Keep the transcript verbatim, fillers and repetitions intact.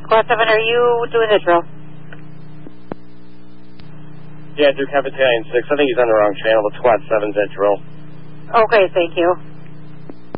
Squad seven, are you doing the drill? Yeah, Duke Battalion six. I think he's on the wrong channel, but Squad seven's at drill. Okay, thank you.